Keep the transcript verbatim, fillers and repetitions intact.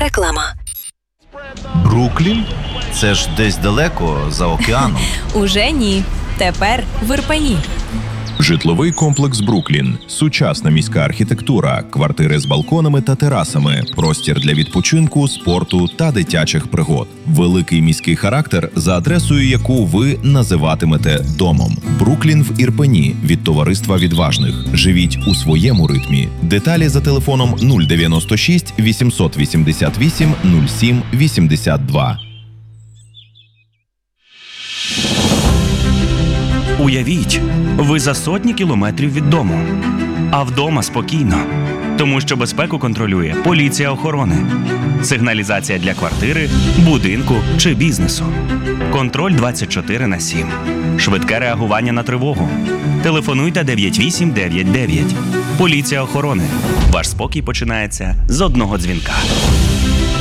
Реклама. Бруклін? Це ж десь далеко, за океаном. Уже ні. Тепер в Ірпені. Житловий комплекс «Бруклін». Сучасна міська архітектура, квартири з балконами та терасами, простір для відпочинку, спорту та дитячих пригод. Великий міський характер, за адресою яку ви називатимете домом. «Бруклін» в Ірпені від товариства відважних. Живіть у своєму ритмі. Деталі за телефоном нуль дев'яносто шість вісімсот вісімдесят вісім нуль сім вісімдесят два. Уявіть, ви за сотні кілометрів від дому, а вдома спокійно, тому що безпеку контролює поліція охорони, сигналізація для квартири, будинку чи бізнесу, контроль двадцять чотири на сім, швидке реагування на тривогу. Телефонуйте дев'ять вісім дев'ять дев'ять. Поліція охорони. Ваш спокій починається з одного дзвінка.